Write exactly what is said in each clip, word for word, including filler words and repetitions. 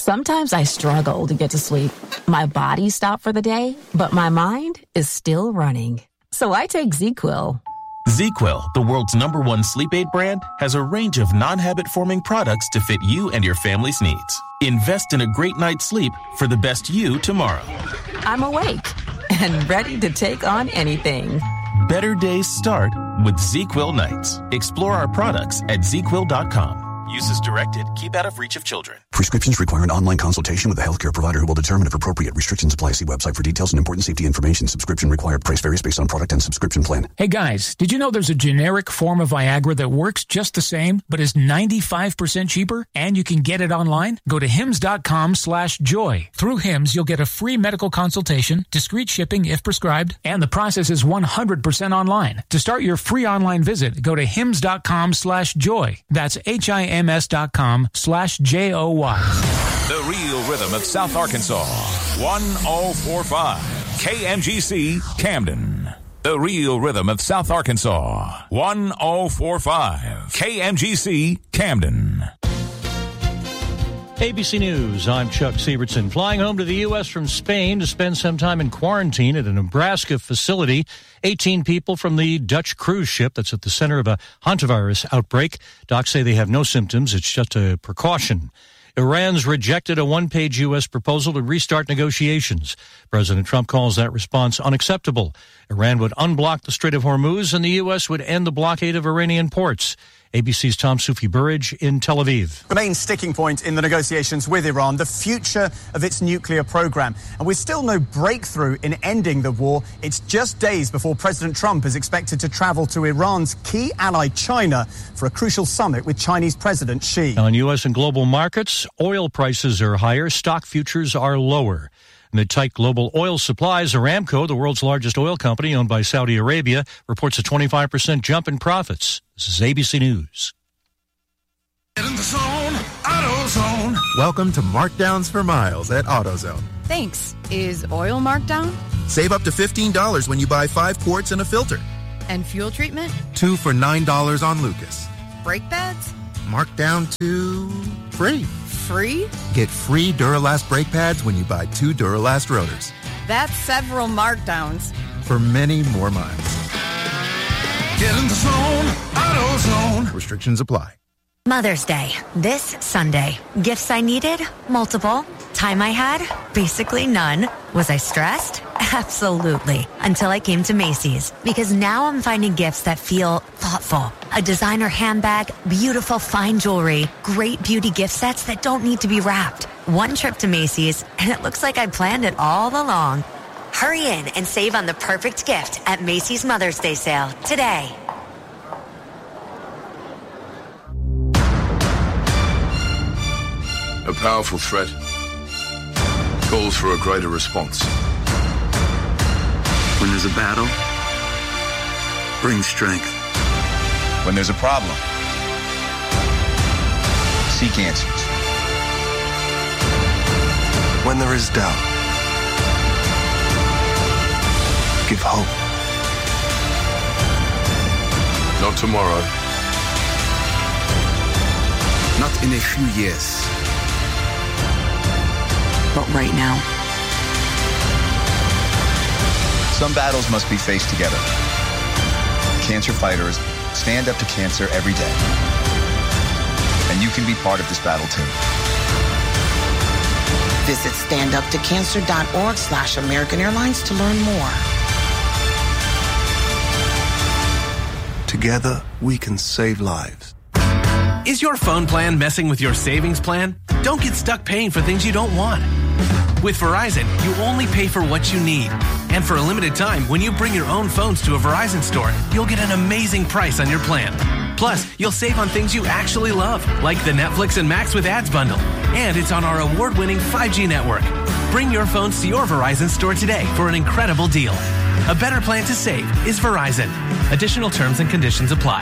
Sometimes I struggle to get to sleep. My body stopped for the day, but my mind is still running. So I take ZzzQuil. ZzzQuil, the world's number one sleep aid brand, has a range of non-habit-forming products to fit you and your family's needs. Invest in a great night's sleep for the best you tomorrow. I'm awake and ready to take on anything. Better days start with ZzzQuil nights. Explore our products at zz quil dot com. Use as directed. Keep out of reach of children. Prescriptions require an online consultation with a healthcare provider who will determine if appropriate. Restrictions apply. See website for details and important safety information. Subscription required. Price varies based on product and subscription plan. Hey guys, did you know there's a generic form of Viagra that works just the same, but is ninety-five percent cheaper? And you can get it online? Go to hims.com slash joy. Through Hims, you'll get a free medical consultation, discreet shipping if prescribed, and the process is one hundred percent online. To start your free online visit, go to hims.com slash joy. That's H-I-M S dot com slash J O Y. The real rhythm of South Arkansas. one oh four point five K M G C Camden. The real rhythm of South Arkansas. one oh four point five K M G C Camden. A B C News, I'm Chuck Sievertson. Flying home to the U S from Spain to spend some time in quarantine at a Nebraska facility. eighteen people from the Dutch cruise ship that's at the center of a hantavirus outbreak. Docs say they have no symptoms. It's just a precaution. Iran's rejected a one-page U S proposal to restart negotiations. President Trump calls that response unacceptable. Iran would unblock the Strait of Hormuz, and the U S would end the blockade of Iranian ports. A B C's Tom Soufi-Burridge in Tel Aviv. The main sticking point in the negotiations with Iran, the future of its nuclear program. And with still no breakthrough in ending the war, it's just days before President Trump is expected to travel to Iran's key ally, China, for a crucial summit with Chinese President Xi. On U S and global markets, oil prices are higher, stock futures are lower. Amid tight global oil supplies, Aramco, the world's largest oil company owned by Saudi Arabia, reports a twenty-five percent jump in profits. This is A B C News. Get in the zone, AutoZone. Welcome to Markdowns for Miles at AutoZone. Thanks. Is oil marked down? Save up to fifteen dollars when you buy five quarts and a filter. And fuel treatment? Two for nine dollars on Lucas. Brake pads? Marked down to free. Free? Get free Duralast brake pads when you buy two Duralast rotors. That's several markdowns. For many more miles. Get in the zone, AutoZone. Restrictions apply. Mother's Day, this Sunday. Gifts I needed? Multiple. Time I had? Basically none. Was I stressed? Absolutely. Until I came to Macy's. Because now I'm finding gifts that feel thoughtful. A designer handbag, beautiful fine jewelry, great beauty gift sets that don't need to be wrapped. One trip to Macy's, and it looks like I planned it all along. Hurry in and save on the perfect gift at Macy's Mother's Day sale today. A powerful threat calls for a greater response. When there's a battle, bring strength. When there's a problem, seek answers. When there is doubt, give hope. Not tomorrow. Not in a few years. But right now. Some battles must be faced together. Cancer fighters stand up to cancer every day. And you can be part of this battle too. Visit standuptocancer.org slash American Airlines to learn more. Together, we can save lives. Is your phone plan messing with your savings plan? Don't get stuck paying for things you don't want. With Verizon, you only pay for what you need. And for a limited time, when you bring your own phones to a Verizon store, you'll get an amazing price on your plan. Plus, you'll save on things you actually love, like the Netflix and Max with Ads bundle. And it's on our award-winning five G network. Bring your phones to your Verizon store today for an incredible deal. A better plan to save is Verizon. Additional terms and conditions apply.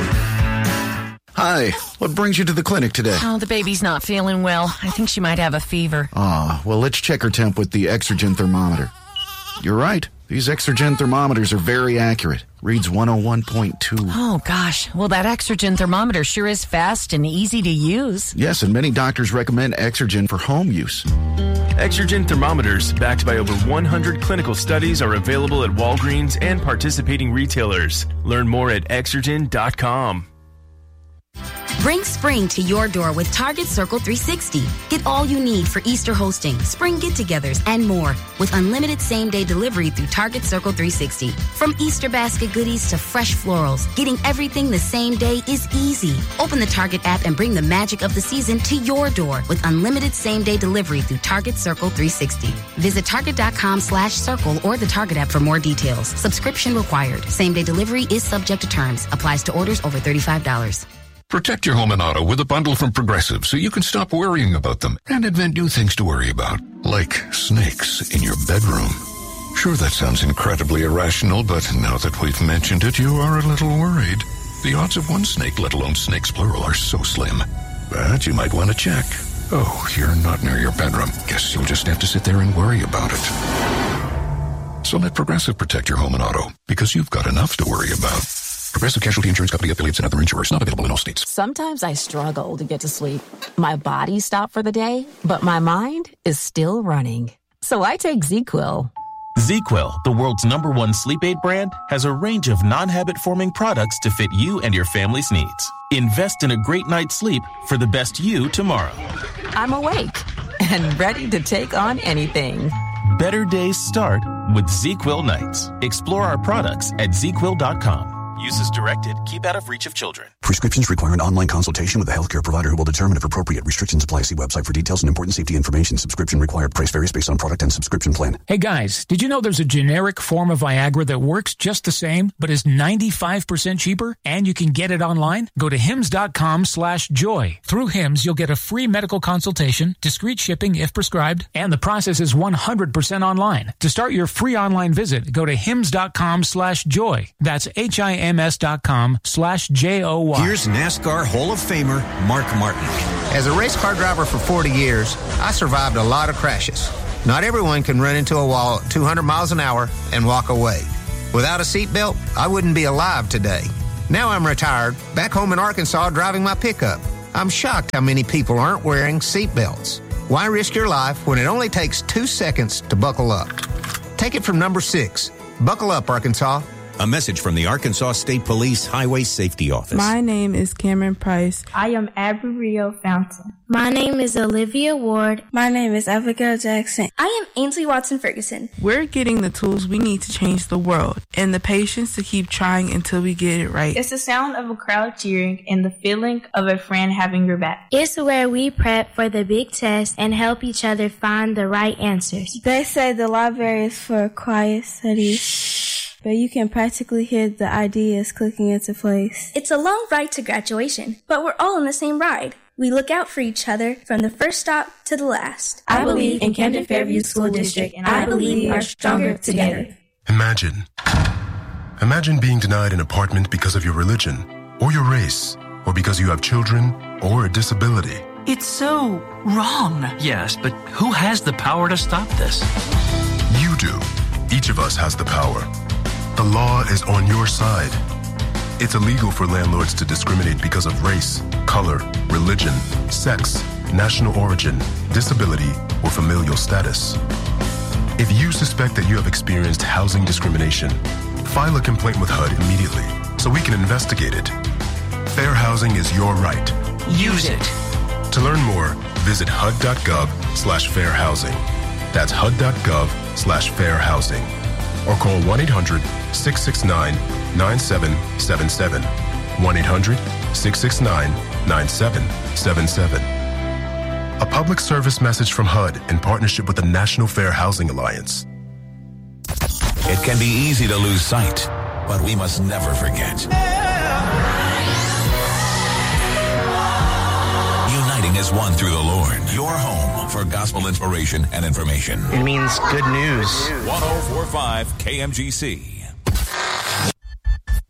Hi, what brings you to the clinic today? Oh, the baby's not feeling well. I think she might have a fever. Ah, well, let's check her temp with the Exergen thermometer. You're right. These Exergen thermometers are very accurate. Reads one oh one point two. Oh, gosh. Well, that Exergen thermometer sure is fast and easy to use. Yes, and many doctors recommend Exergen for home use. Exergen thermometers, backed by over one hundred clinical studies, are available at Walgreens and participating retailers. Learn more at exergen dot com. Bring spring to your door with Target Circle three sixty. Get all you need for Easter hosting, spring get-togethers, and more with unlimited same-day delivery through Target Circle three sixty. From Easter basket goodies to fresh florals, getting everything the same day is easy. Open the Target app and bring the magic of the season to your door with unlimited same-day delivery through Target Circle three sixty. Visit target.com slash circle or the Target app for more details. Subscription required. Same-day delivery is subject to terms. Applies to orders over thirty-five dollars. Protect your home and auto with a bundle from Progressive so you can stop worrying about them and invent new things to worry about, like snakes in your bedroom. Sure, that sounds incredibly irrational, but now that we've mentioned it, you are a little worried. The odds of one snake, let alone snakes plural, are so slim. But you might want to check. Oh, you're not near your bedroom. Guess you'll just have to sit there and worry about it. So let Progressive protect your home and auto, because you've got enough to worry about. Progressive Casualty Insurance Company, affiliates, and other insurers. Not available in all states. Sometimes I struggle to get to sleep. My body stopped for the day, but my mind is still running. So I take ZzzQuil. ZzzQuil, the world's number one sleep aid brand, has a range of non-habit-forming products to fit you and your family's needs. Invest in a great night's sleep for the best you tomorrow. I'm awake and ready to take on anything. Better days start with ZzzQuil nights. Explore our products at zz quil dot com. Use as directed. Keep out of reach of children. Prescriptions require an online consultation with a healthcare provider who will determine if appropriate. Restrictions apply. See website for details and important safety information. Subscription required. Price varies based on product and subscription plan. Hey guys, did you know there's a generic form of Viagra that works just the same, but is ninety-five percent cheaper? And you can get it online? Go to hims.com slash joy. Through Hims, you'll get a free medical consultation, discreet shipping if prescribed, and the process is one hundred percent online. To start your free online visit, go to hims.com slash joy. That's H I M S dot com slash J O Y. Here's NASCAR Hall of Famer Mark Martin. As a race car driver for forty years, I survived a lot of crashes. Not everyone can run into a wall at two hundred miles an hour and walk away. Without a seatbelt, I wouldn't be alive today. Now I'm retired, back home in Arkansas driving my pickup. I'm shocked how many people aren't wearing seatbelts. Why risk your life when it only takes two seconds to buckle up? Take it from number six. Buckle up, Arkansas. A message from the Arkansas State Police Highway Safety Office. My name is Cameron Price. I am Abigail Fountain. My name is Olivia Ward. My name is Abigail Jackson. I am Ainsley Watson Ferguson. We're getting the tools we need to change the world and the patience to keep trying until we get it right. It's the sound of a crowd cheering and the feeling of a friend having your back. It's where we prep for the big test and help each other find the right answers. They say the library is for quiet studies, but you can practically hear the ideas clicking into place. It's a long ride to graduation, but we're all in the same ride. We look out for each other from the first stop to the last. I believe in Camden Fairview School District, and I believe we are stronger together. Imagine. Imagine being denied an apartment because of your religion, or your race, or because you have children, or a disability. It's so wrong. Yes, but who has the power to stop this? You do. Each of us has the power. The law is on your side. It's illegal for landlords to discriminate because of race, color, religion, sex, national origin, disability, or familial status. If you suspect that you have experienced housing discrimination, file a complaint with H U D immediately so we can investigate it. Fair housing is your right. Use it. To learn more, visit H U D dot gov slash fair housing. That's H U D dot gov slash fair housing. Or call one eight hundred six six nine nine seven seven seven. one eight hundred six six nine nine seven seven seven. A public service message from H U D in partnership with the National Fair Housing Alliance. It can be easy to lose sight, but we must never forget. Uniting as one through the Lord. Your home for gospel inspiration and information. It means good news. one oh four point five K M G C. The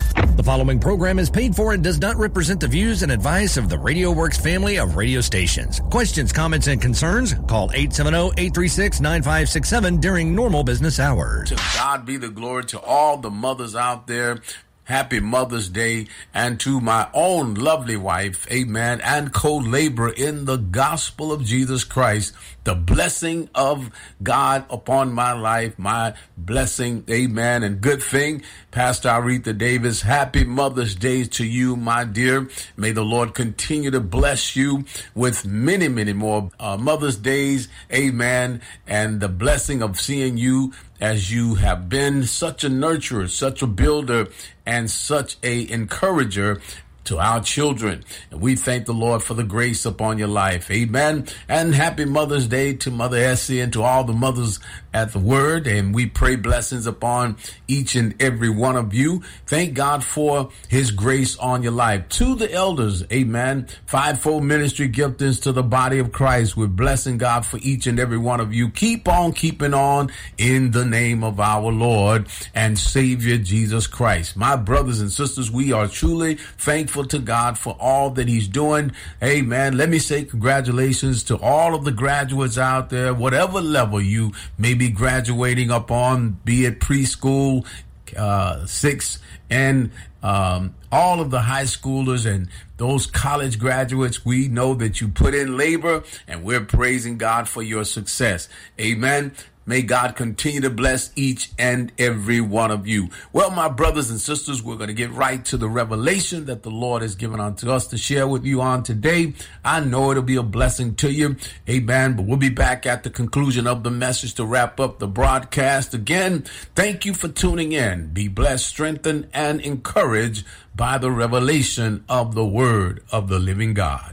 following program is paid for and does not represent the views and advice of the RadioWorks family of radio stations. Questions, comments, and concerns? Call eight seven zero, eight three six, nine five six seven during normal business hours. To God be the glory, to all the mothers out there. Happy Mother's Day, and to my own lovely wife, amen, and co-laborer in the gospel of Jesus Christ, the blessing of God upon my life, my blessing, amen, and good thing, Pastor Aretha Davis. Happy Mother's Day to you, my dear. May the Lord continue to bless you with many, many more uh, Mother's Days, amen, and the blessing of seeing you as you have been such a nurturer, such a builder, and such a encourager to our children. And we thank the Lord for the grace upon your life. Amen. And happy Mother's Day to Mother Essie and to all the mothers at the Word. And we pray blessings upon each and every one of you. Thank God for his grace on your life. To the elders, amen. Fivefold ministry giftings to the body of Christ. We're blessing God for each and every one of you. Keep on keeping on in the name of our Lord and Savior Jesus Christ. My brothers and sisters, we are truly thankful to God for all that he's doing. Amen. Let me say congratulations to all of the graduates out there, whatever level you may be graduating up on, be it preschool, uh, six, and um, all of the high schoolers and those college graduates. We know that you put in labor, and we're praising God for your success. Amen. May God continue to bless each and every one of you. Well, my brothers and sisters, we're going to get right to the revelation that the Lord has given unto us to share with you on today. I know it'll be a blessing to you. Amen. But we'll be back at the conclusion of the message to wrap up the broadcast. Again, thank you for tuning in. Be blessed, strengthened, and encouraged by the revelation of the Word of the living God.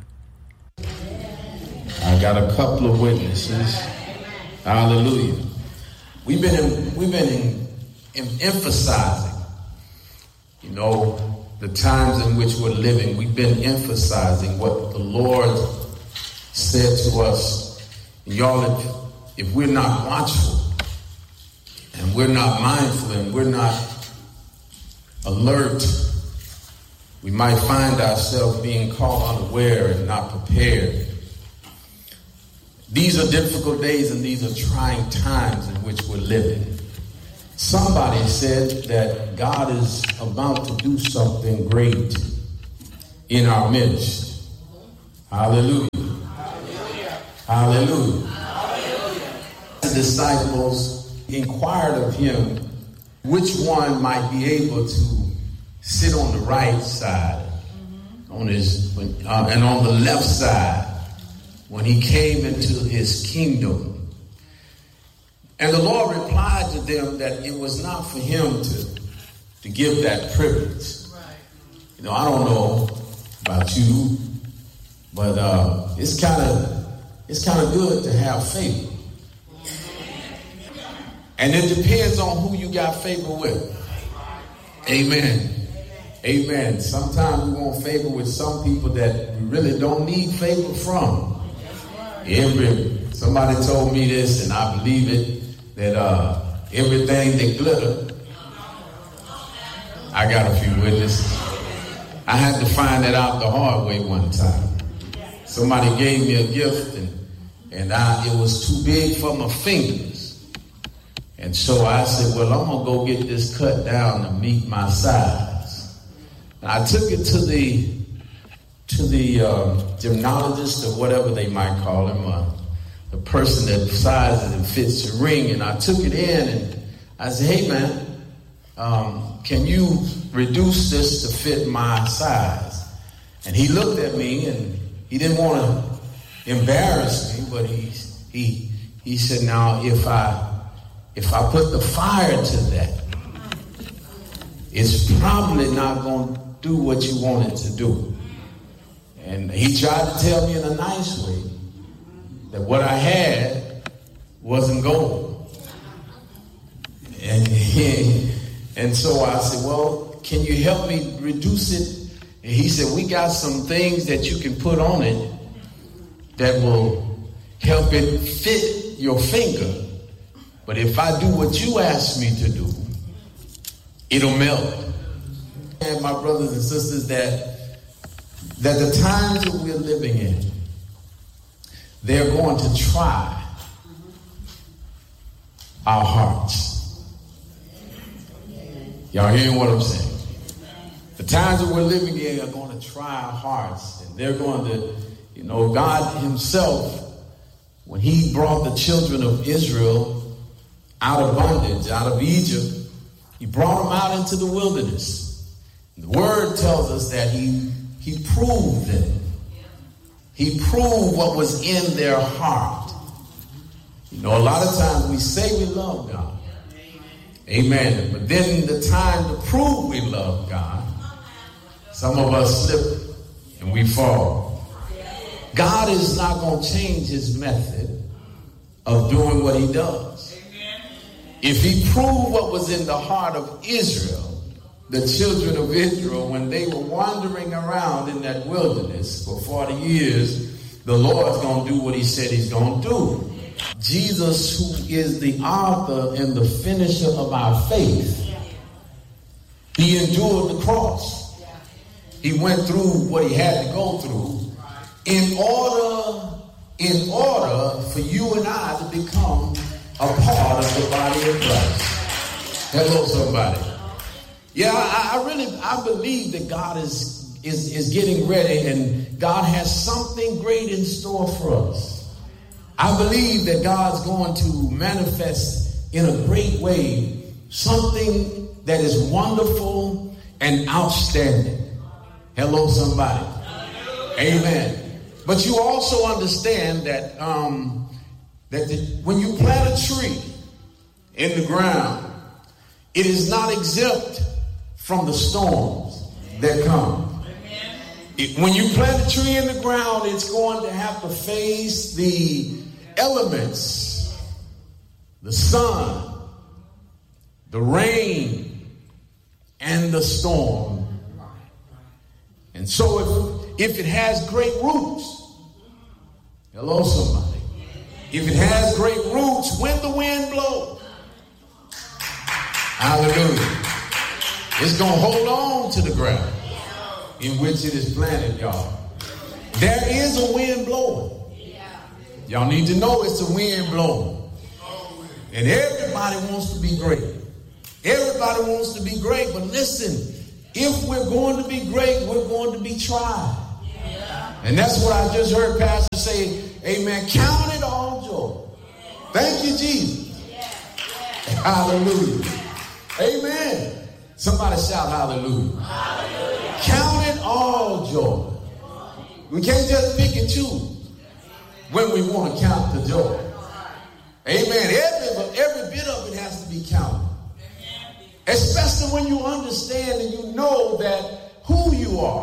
I got a couple of witnesses. Hallelujah. We've been in, we've been in, in emphasizing, you know, the times in which we're living. We've been emphasizing what the Lord said to us. And y'all, if, if we're not watchful and we're not mindful and we're not alert, we might find ourselves being caught unaware and not prepared. These are difficult days and these are trying times in which we're living. Somebody said that God is about to do something great in our midst. Hallelujah. Hallelujah. Hallelujah. Hallelujah. The disciples inquired of him which one might be able to sit on the right side on his uh, and on the left side when he came into his kingdom. And the Lord replied to them that it was not for him to, to give that privilege. Right. You know, I don't know about you, but uh, it's kind of it's kind of good to have favor. And it depends on who you got favor with. Amen. Amen. Sometimes we want favor with some people that we really don't need favor from. Every somebody told me this, and I believe it, that uh, everything that glitter, I got a few witnesses. I had to find that out the hard way one time. Somebody gave me a gift, and and I, it was too big for my fingers. And so I said, well, I'm going to go get this cut down to meet my size. And I took it to the to the uh, gymnologist or whatever they might call him, uh, the person that sizes and fits the ring. And I took it in and I said, hey man, um, can you reduce this to fit my size? And he looked at me and he didn't want to embarrass me, but he he he said, now if I if I put the fire to that, it's probably not going to do what you want it to do. And he tried to tell me in a nice way that what I had wasn't gold. And, he, and so I said, well, can you help me reduce it? And he said, we got some things that you can put on it that will help it fit your finger. But if I do what you asked me to do, it'll melt. And my brothers and sisters, that, that the times that we're living in, they're going to try our hearts. Y'all hearing what I'm saying? The times that we're living in are going to try our hearts. And they're going to, you know, God himself, when he brought the children of Israel out of bondage, out of Egypt, he brought them out into the wilderness. The word tells us that he, he proved them. He proved what was in their heart. You know, a lot of times we say we love God. Amen. But then the time to prove we love God, some of us slip and we fall. God is not going to change his method of doing what he does. If he proved what was in the heart of Israel, the children of Israel, when they were wandering around in that wilderness for forty years, the Lord's going to do what he said he's going to do. Jesus, who is the author and the finisher of our faith, he endured the cross. He went through what he had to go through in order, in order for you and I to become a part of the body of Christ. Hello, somebody. Yeah, I, I really, I believe that God is, is, is getting ready and God has something great in store for us. I believe that God's going to manifest in a great way something that is wonderful and outstanding. Hello, somebody. Amen. But you also understand that um, that the, when you plant a tree in the ground, it is not exempt from the storms that come. It, when you plant a tree in the ground, it's going to have to face the elements, the sun, the rain, and the storm. And so if, if it has great roots, hello somebody, if it has great roots, when the wind blows, hallelujah, it's going to hold on to the ground in which it is planted, y'all. There is a wind blowing. Y'all need to know it's a wind blowing. And everybody wants to be great. Everybody wants to be great, but listen, if we're going to be great, we're going to be tried. And that's what I just heard Pastor say, amen, count it all joy. Thank you, Jesus. Hallelujah. Amen. Somebody shout hallelujah. Hallelujah. Count it all joy. We can't just pick and choose when we want to count the joy. Amen. Every, every bit of it has to be counted. Especially when you understand and you know that who you are